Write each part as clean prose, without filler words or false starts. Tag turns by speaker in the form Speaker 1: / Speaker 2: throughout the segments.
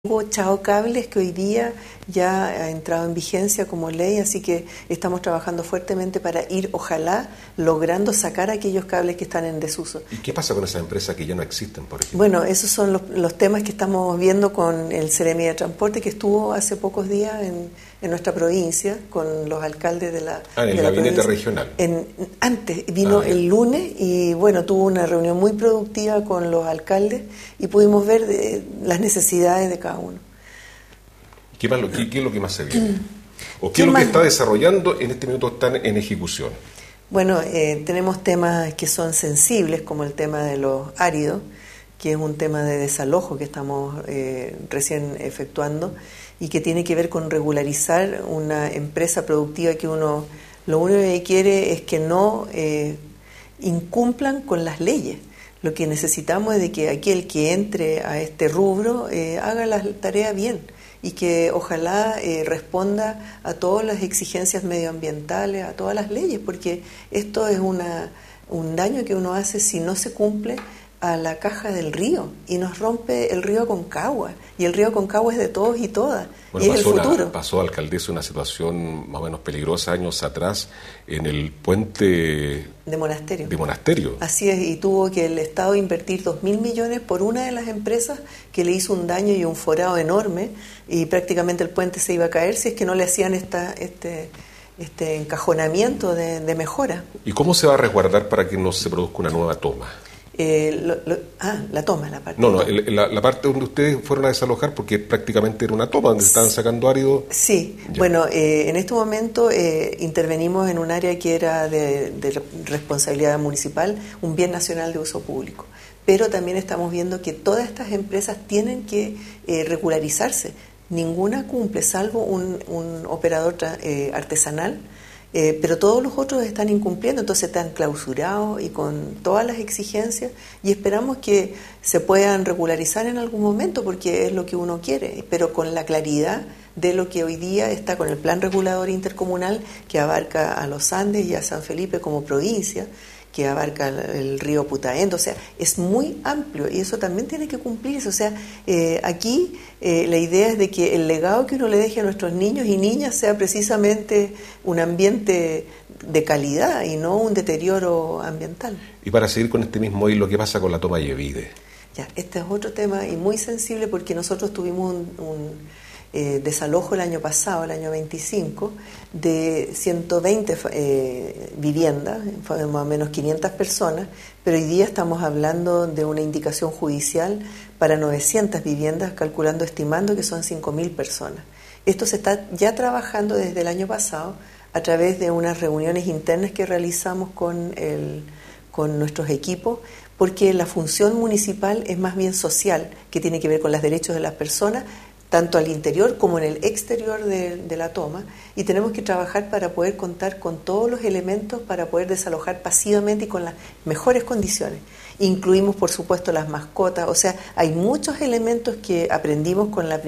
Speaker 1: Chao Cables, que hoy día ya ha entrado en vigencia como ley, así que estamos trabajando fuertemente para ir, ojalá, logrando sacar aquellos cables que están en desuso.
Speaker 2: ¿Y qué pasa con esas empresas que ya no existen, por ejemplo?
Speaker 1: Bueno, esos son los temas que estamos viendo con el Seremi de Transporte, que estuvo hace pocos días en nuestra provincia, con los alcaldes de la
Speaker 2: en el gabinete regional.
Speaker 1: Antes, vino el lunes y bueno, tuvo una reunión muy productiva con los alcaldes y pudimos ver las necesidades de cada uno.
Speaker 2: ¿Qué es lo que más se viene? ¿O qué es lo que está desarrollando en este minuto están en ejecución?
Speaker 1: Bueno, tenemos temas que son sensibles, como el tema de los áridos, que es un tema de desalojo que estamos recién efectuando y que tiene que ver con regularizar una empresa productiva que uno lo único que quiere es que no incumplan con las leyes. Lo que necesitamos es de que aquel que entre a este rubro haga la tarea bien y que ojalá responda a todas las exigencias medioambientales, a todas las leyes, porque esto es un daño que uno hace si no se cumple a la caja del río y nos rompe el río Aconcagua, y el río Aconcagua es de todos y todas, bueno, y es el futuro.
Speaker 2: Pasó, alcaldesa, una situación más o menos peligrosa años atrás en el puente
Speaker 1: de Monasterio.
Speaker 2: Así
Speaker 1: es, y tuvo que el Estado invertir 2.000 millones por una de las empresas que le hizo un daño y un forado enorme, y prácticamente el puente se iba a caer si es que no le hacían este encajonamiento de mejora.
Speaker 2: ¿Y cómo se va a resguardar para que no se produzca una nueva toma?
Speaker 1: La toma, la parte.
Speaker 2: La parte donde ustedes fueron a desalojar, porque prácticamente era una toma donde estaban sacando árido.
Speaker 1: Sí, ya. Bueno, en este momento intervenimos en un área que era de responsabilidad municipal, un bien nacional de uso público. Pero también estamos viendo que todas estas empresas tienen que regularizarse. Ninguna cumple, salvo un operador artesanal. Pero todos los otros están incumpliendo, entonces están clausurados y con todas las exigencias, y esperamos que se puedan regularizar en algún momento porque es lo que uno quiere, pero con la claridad de lo que hoy día está con el plan regulador intercomunal que abarca a los Andes y a San Felipe como provincia, que abarca el río Putaendo, o sea, es muy amplio y eso también tiene que cumplirse. O sea, aquí la idea es de que el legado que uno le deje a nuestros niños y niñas sea precisamente un ambiente de calidad y no un deterioro ambiental.
Speaker 2: Y para seguir con este mismo hilo, ¿qué pasa con la toma Yevide?
Speaker 1: Ya, este es otro tema y muy sensible porque nosotros tuvimos un desalojo el año pasado, el año 25, de 120 viviendas, más o menos 500 personas, pero hoy día estamos hablando de una indicación judicial para 900 viviendas, estimando que son 5.000 personas. Esto se está ya trabajando desde el año pasado a través de unas reuniones internas que realizamos con nuestros equipos, porque la función municipal es más bien social, que tiene que ver con los derechos de las personas, tanto al interior como en el exterior de la toma, y tenemos que trabajar para poder contar con todos los elementos para poder desalojar pasivamente y con las mejores condiciones. Incluimos, por supuesto, las mascotas, o sea, hay muchos elementos que aprendimos con el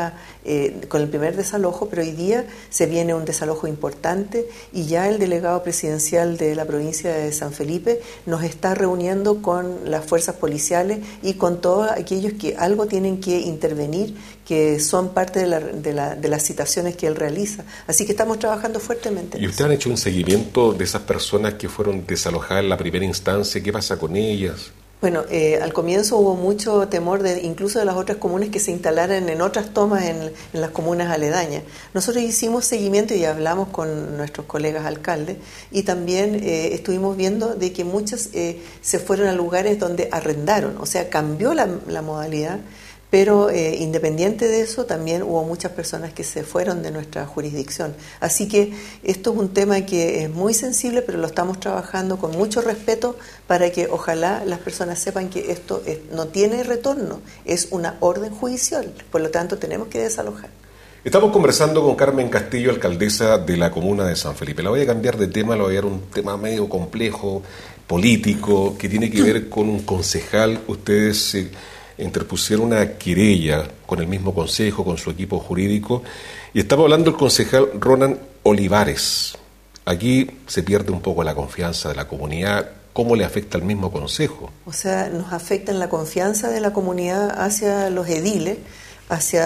Speaker 1: primer desalojo, pero hoy día se viene un desalojo importante y ya el delegado presidencial de la provincia de San Felipe nos está reuniendo con las fuerzas policiales y con todos aquellos que algo tienen que intervenir, que son parte de las citaciones que él realiza. Así que estamos trabajando fuertemente.
Speaker 2: ¿Y ustedes han hecho un seguimiento de esas personas que fueron desalojadas en la primera instancia? ¿Qué pasa con ellas?
Speaker 1: Bueno, al comienzo hubo mucho temor incluso de las otras comunas que se instalaran en otras tomas en las comunas aledañas. Nosotros hicimos seguimiento y hablamos con nuestros colegas alcaldes y también estuvimos viendo de que muchas se fueron a lugares donde arrendaron, o sea, cambió la modalidad. Pero independiente de eso, también hubo muchas personas que se fueron de nuestra jurisdicción. Así que esto es un tema que es muy sensible, pero lo estamos trabajando con mucho respeto para que ojalá las personas sepan que esto no tiene retorno, es una orden judicial, por lo tanto tenemos que desalojar.
Speaker 2: Estamos conversando con Carmen Castillo, alcaldesa de la comuna de San Felipe. La voy a cambiar de tema, le voy a dar un tema medio complejo, político, que tiene que ver con un concejal. Ustedes interpusieron una querella con el mismo consejo, con su equipo jurídico, y estamos hablando del concejal Ronan Olivares. Aquí se pierde un poco la confianza de la comunidad. ¿Cómo le afecta al mismo consejo?
Speaker 1: O sea, nos afecta en la confianza de la comunidad hacia los ediles, hacia